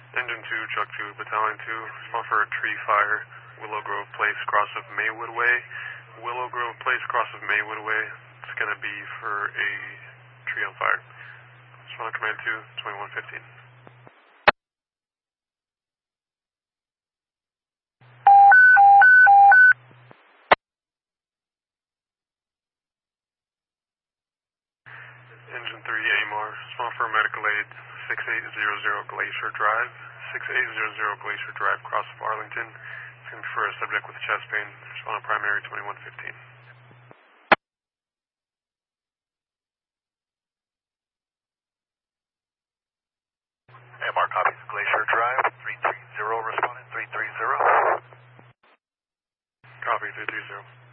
Engine 2, Chuck 2, Battalion 2, respond for a tree fire, Willow Grove Place, cross of Maywood Way. Willow Grove Place, cross of Maywood Way. It's going to be for a tree on fire. Respond command 2, 2115. Engine 3, AMAR, respond for medical aid, 6800 Glacier Drive. 6800 Glacier Drive, cross of Arlington. It's going to be for a subject with chest pain. Respond on primary 2115. AMAR copies Glacier Drive, 330, responding 330. Copy, 330.